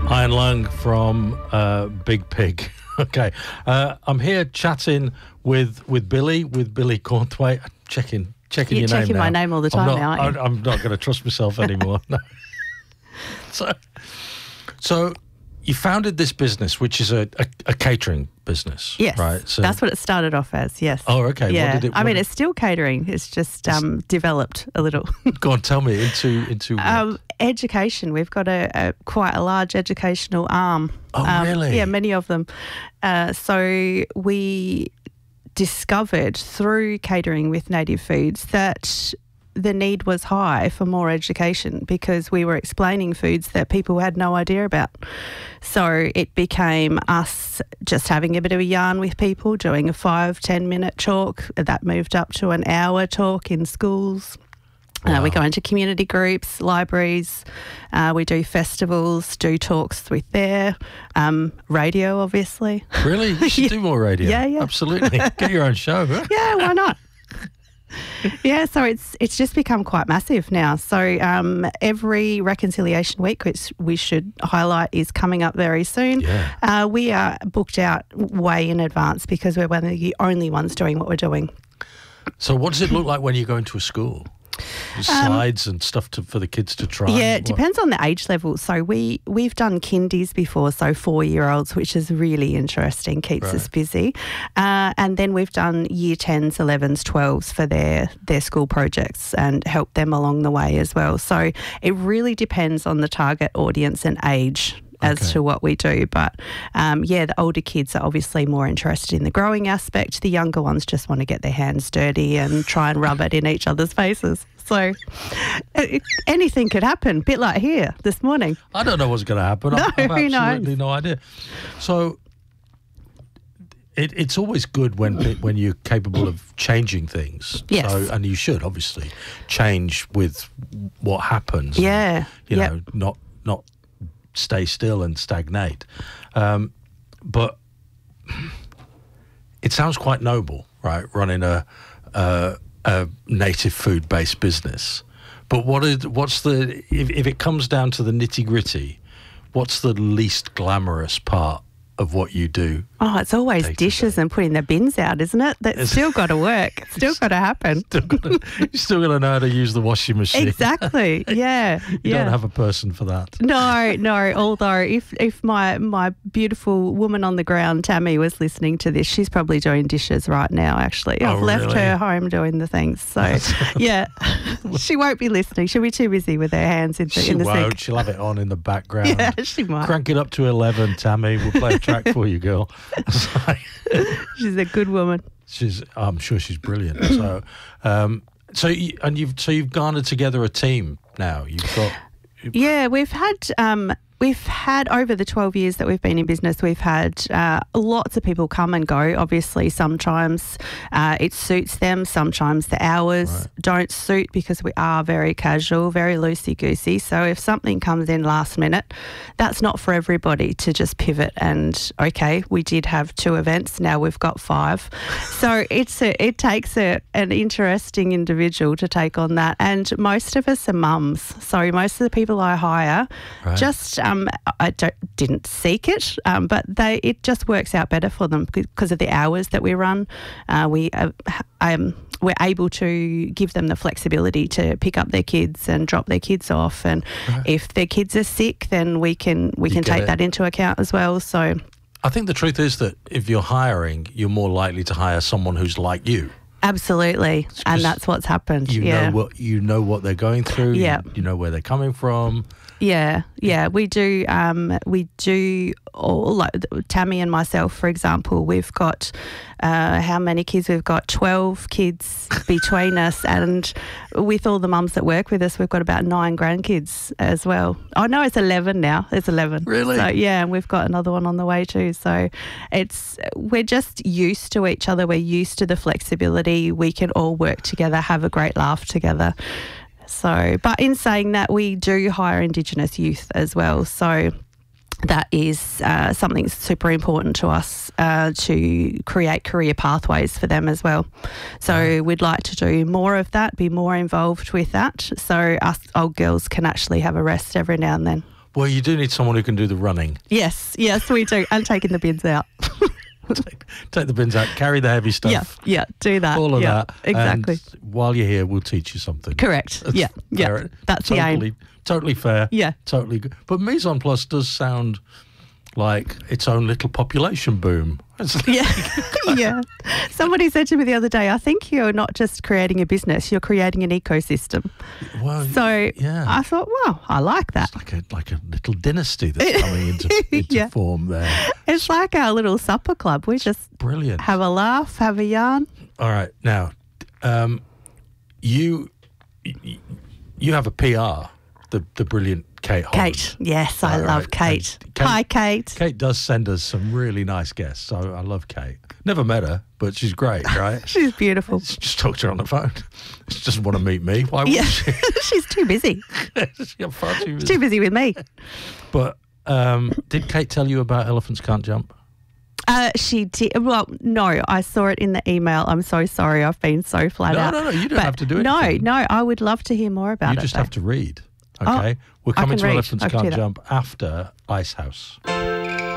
Iron Lung from Big Pig. Okay, I'm here chatting with Billy Cornthwaite. Checking You're your name checking now. my name all the time now, aren't you? I'm not going to trust myself anymore. No. So you founded this business, which is a catering business. Yes, right. So, that's what it started off as. Yes. Oh, okay. Yeah. It's still catering. It's just developed a little. Go on, tell me into what? Education. We've got a quite a large educational arm. Oh, really? Yeah, many of them. So we discovered through catering with native foods that the need was high for more education because we were explaining foods that people had no idea about. So it became us just having a bit of a yarn with people, doing a 5-10 minute talk. That moved up to an hour talk in schools. Wow. We go into community groups, libraries. We do festivals, do talks with their radio, obviously. Really? You should do more radio. Yeah. Absolutely. Get your own show. Huh? Yeah, why not? Yeah, so it's just become quite massive now. So every Reconciliation Week, which we should highlight, is coming up very soon. Yeah. We are booked out way in advance because we're one of the only ones doing what we're doing. So what does it look like when you go into a school? Slides and stuff for the kids to try? Yeah, it depends on the age level. So we've done kindies before, so 4-year-olds, which is really interesting, keeps us busy. And then we've done year 10s, 11s, 12s for their school projects and help them along the way as well. So it really depends on the target audience and age as to what we do. But, the older kids are obviously more interested in the growing aspect. The younger ones just want to get their hands dirty and try and rub it in each other's faces. So anything could happen, a bit like here this morning. I don't know what's going to happen. No, I've who knows? absolutely no idea. So it's always good when you're capable of changing things. Yes. So, and you should obviously change with what happens. Yeah. And, not stay still and stagnate. But it sounds quite noble, right? Running a native food-based business. But if it comes down to the nitty-gritty, what's the least glamorous part of what you do? Oh, it's always dishes and putting the bins out, isn't it? That's still got to work. It's still got to happen. You still got to know how to use the washing machine. Exactly. Yeah. You don't have a person for that. No. Although if my beautiful woman on the ground, Tammy, was listening to this, she's probably doing dishes right now, actually. I've left her home doing the things. So, yeah, she won't be listening. She'll be too busy with her hands in the sink. She'll have it on in the background. Yeah, she might. Crank it up to 11, Tammy. We'll play a track for you, girl. She's a good woman. I'm sure she's brilliant. So, you've garnered together a team now. You've got. Yeah, we've had over the 12 years that we've been in business, we've had lots of people come and go. Obviously, sometimes it suits them. Sometimes the hours don't suit because we are very casual, very loosey-goosey. So if something comes in last minute, that's not for everybody to just pivot and, okay, we did have 2 events, now we've got 5. So it takes an interesting individual to take on that. And most of us are mums. So most of the people I hire just... I didn't seek it, but it just works out better for them because of the hours that we run. We're able to give them the flexibility to pick up their kids and drop their kids off, and if their kids are sick, then we can take that into account as well. So, I think the truth is that if you're hiring, you're more likely to hire someone who's like you. Absolutely, and that's what's happened. You know what they're going through. Yeah, you know where they're coming from. Yeah, we do. All, like Tammy and myself, for example, we've got how many kids? We've got 12 kids between us, and with all the mums that work with us, we've got about 9 grandkids as well. Oh no, it's 11 now. It's 11. Really? So, yeah, and we've got another one on the way too. So we're just used to each other. We're used to the flexibility. We can all work together, have a great laugh together. So, but in saying that, we do hire Indigenous youth as well. So that is something super important to us to create career pathways for them as well. So we'd like to do more of that, be more involved with that, so us old girls can actually have a rest every now and then. Well, you do need someone who can do the running. Yes, we do. And taking the bins out. Take the bins out, carry the heavy stuff. Yeah, do that. All of yeah, that. exactly. And while you're here, we'll teach you something. Correct. Yeah. That's the aim. Totally fair. Yeah. Totally good. But Mise en Place does sound like its own little population boom. Yeah. Somebody said to me the other day, I think you're not just creating a business, you're creating an ecosystem. Well, so yeah. I thought, wow, I like that. It's like a little dynasty that's coming into form there. It's like our little supper club. We just brilliant. Have a laugh, have a yarn. All right. Now, you have a PR, the brilliant Kate Holland. Kate, yes, I love Kate. Hi, Kate. Kate does send us some really nice guests, so I love Kate. Never met her, but she's great, right? She's beautiful. Just talked to her on the phone. She doesn't want to meet me. Why would she? She's too busy. She's far too busy. Too busy with me. But did Kate tell you about Elephants Can't Jump? She did. Well, no, I saw it in the email. I'm so sorry. I've been so flat out. No, you don't have to do it. No, I would love to hear more about it. You just have to read. Okay, we're coming to read. Elephants Can't Jump after Icehouse.